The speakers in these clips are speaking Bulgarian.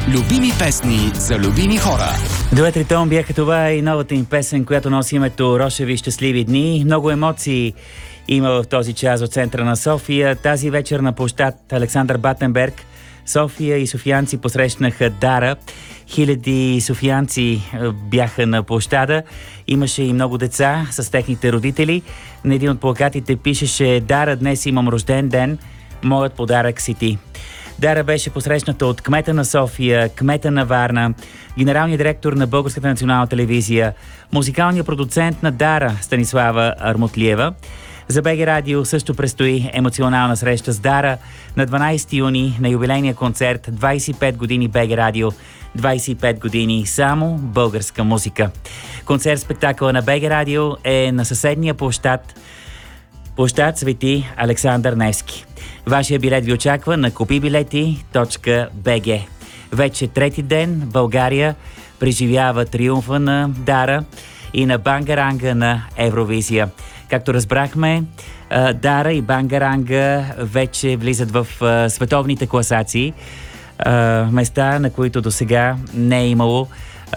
Любими песни за любими хора. Дует Ритон бяха това и новата им песен, която носи името Рошеви щастливи дни. Много емоции има в този час от центъра на София. Тази вечер на площад Александър Батенберг София и софиянци посрещнаха Дара. Хиляди софиянци бяха на площада. Имаше и много деца с техните родители. На един от плакатите пишеше: "Дара, днес имам рожден ден. Моят подарък си ти." Дара беше посрещната от кмета на София, кмета на Варна, генералният директор на Българската национална телевизия, музикалният продуцент на Дара Станислава Армутлиева. За БГ Радио също предстои емоционална среща с Дара на 12 юни на юбилейния концерт 25 години БГ Радио, 25 години само българска музика. Концерт-спектакъл на БГ Радио е на съседния площад Свети Александър Невски. Вашия билет ви очаква на kupibileti.bg. Вече трети ден България преживява триумфа на Дара и на Бангаранга на Евровизия. Както разбрахме, Дара и Бангаранга вече влизат в световните класации. Места, на които досега не е имало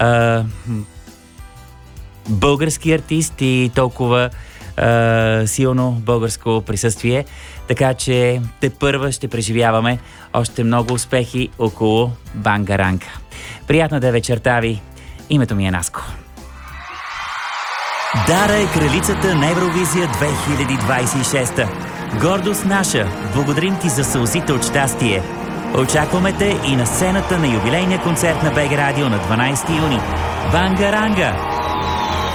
български артист и толкова силно българско присъствие. Така че тепърва ще преживяваме още много успехи около Бангаранга. Приятна да вечерта ви. Името ми е Наско. Дара е кралицата на Евровизия 2026. Гордост наша! Благодарим ти за сълзите от щастие. Очакваме те и на сцената на юбилейния концерт на БГ Радио на 12 юни. Бангаранга!